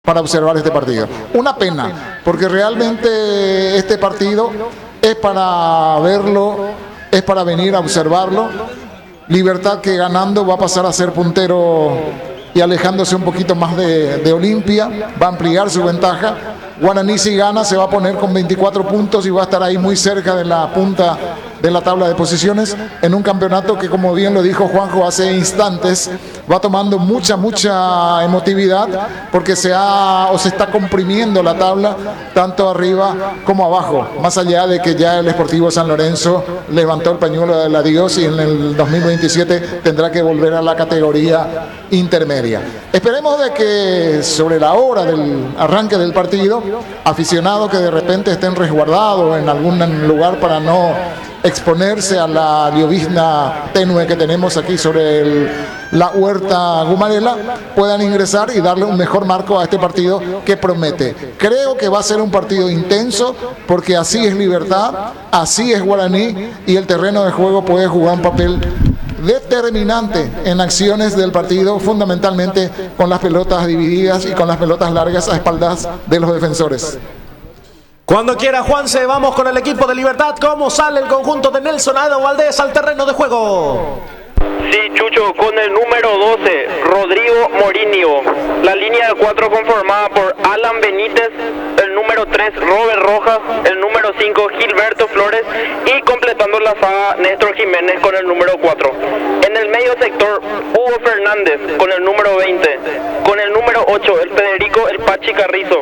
para observar este partido. Una pena, porque realmente este partido es para verlo, es para venir a observarlo. Libertad, que ganando va a pasar a ser puntero y alejándose un poquito más de Olimpia, va a ampliar su ventaja. Guaraní, si gana, se va a poner con 24 puntos y va a estar ahí muy cerca de la punta de la tabla de posiciones, en un campeonato que, como bien lo dijo Juanjo hace instantes, va tomando mucha emotividad, porque se está comprimiendo la tabla tanto arriba como abajo, más allá de que ya el Sportivo San Lorenzo levantó el pañuelo del adiós y en el 2027 tendrá que volver a la categoría intermedia. Esperemos de que sobre la hora del arranque del partido, aficionados que de repente estén resguardados en algún lugar para no exponerse a la llovizna tenue que tenemos aquí sobre la huerta Gumarela, puedan ingresar y darle un mejor marco a este partido que promete. Creo que va a ser un partido intenso, porque así es Libertad, así es Guaraní, y el terreno de juego puede jugar un papel determinante en acciones del partido, fundamentalmente con las pelotas divididas y con las pelotas largas a espaldas de los defensores. Cuando quiera, Juanse, vamos con el equipo de Libertad. ¿Cómo sale el conjunto de Nelson Aedo Valdés al terreno de juego? Sí, Chucho, con el número 12, Rodrigo Morinho. La línea de 4 conformada por Alan Benítez, el número 3, Robert Rojas, el número 5, Gilberto Flores, y completando la saga, Néstor Jiménez con el número 4. En el medio sector, Hugo Fernández con el número 20. Con el número 8, el Federico El Pachi Carrizo.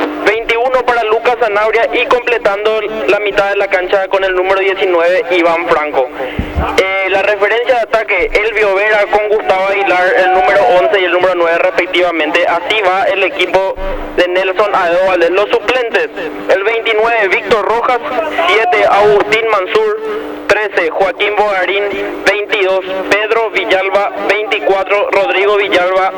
21 para Lucas Zanabria, y completando la mitad de la cancha con el número 19, Iván Franco. La referencia de ataque, Elvio Vera con Gustavo Aguilar, el número 11 y el número 9 respectivamente. Así va el equipo de Nelson Aedo Valdés. Los suplentes, el 29, Víctor Rojas, 7, Agustín Mansur, 13, Joaquín Bogarín, 22, Pedro Villalba, 24, Rodrigo Villalba,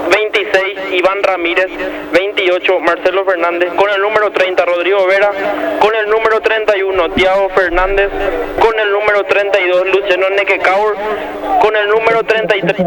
26, Iván Ramírez, 28, Marcelo Fernández, con el número 30, Rodrigo Vera, con el número 31, Tiago Fernández, con el número 32, Luciano Nequecaur, con el número 33.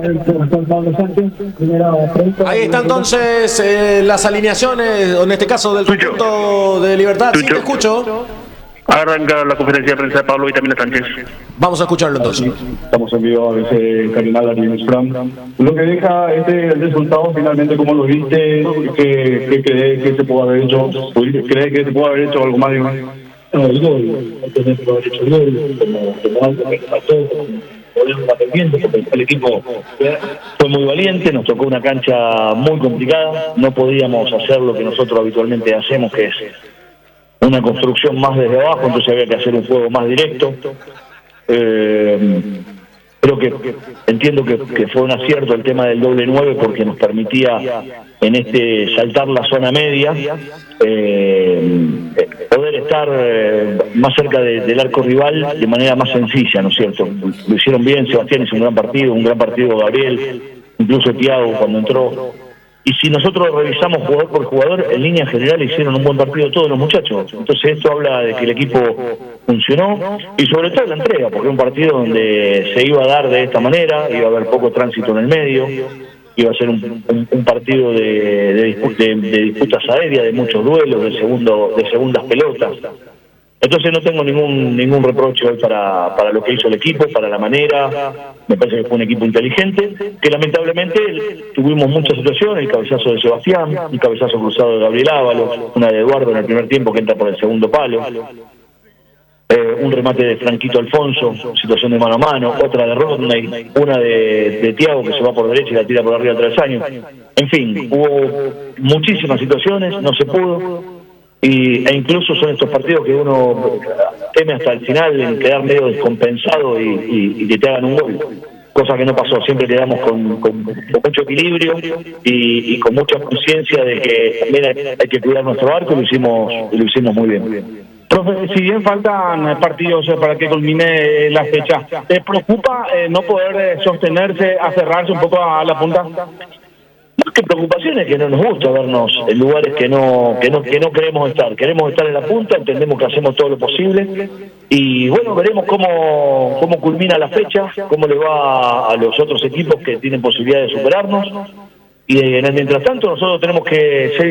Ahí está entonces las alineaciones, en este caso del conjunto de Libertad. Sí, te escucho. Arranca la conferencia de prensa de Pablo Vitamina Sánchez. Vamos a escucharlo entonces. Estamos en vivo a veces Carinal y Fran. Lo que deja el resultado finalmente, como lo viste, que cree que se puede haber hecho, cree que se puede haber hecho algo más de más. No, el gol, tenemos que haber hecho el gol, como algo que pasó, volvemos a pendiente, porque el equipo fue muy valiente, nos tocó una cancha muy complicada, no podíamos hacer lo que nosotros habitualmente hacemos, que es una construcción más desde abajo, entonces había que hacer un juego más directo. Creo que entiendo que fue un acierto el tema del doble 9, porque nos permitía en saltar la zona media, poder estar más cerca del arco rival de manera más sencilla, ¿no es cierto? Lo hicieron bien, Sebastián hizo un gran partido Gabriel, incluso Tiago cuando entró. Y si nosotros revisamos jugador por jugador, en línea general hicieron un buen partido todos los muchachos. Entonces esto habla de que el equipo funcionó, y sobre todo la entrega, porque es un partido donde se iba a dar de esta manera, iba a haber poco tránsito en el medio, iba a ser un partido de disputas aéreas, de muchos duelos, de segundas pelotas. Entonces no tengo ningún reproche hoy para lo que hizo el equipo, para la manera. Me parece que fue un equipo inteligente, que lamentablemente tuvimos muchas situaciones: el cabezazo de Sebastián, un cabezazo cruzado de Gabriel Ábalos, una de Eduardo en el primer tiempo que entra por el segundo palo, un remate de Franquito Alfonso, situación de mano a mano, otra de Rodney, una de Tiago que se va por derecha y la tira por arriba del travesaño. En fin, hubo muchísimas situaciones, no se pudo. E incluso son estos partidos que uno teme hasta el final en quedar medio descompensado y que te hagan un gol, cosa que no pasó. Siempre quedamos con mucho equilibrio y con mucha conciencia de que también hay que cuidar nuestro arco, y lo hicimos muy bien. Profe, si bien faltan partidos para que culmine la fecha, ¿te preocupa no poder sostenerse, aferrarse un poco a la punta? Más que preocupación es que no nos gusta vernos en lugares que no queremos estar. Queremos estar en la punta, entendemos que hacemos todo lo posible, y bueno, veremos cómo culmina la fecha, cómo le va a los otros equipos que tienen posibilidad de superarnos, Y en el mientras tanto nosotros tenemos que ser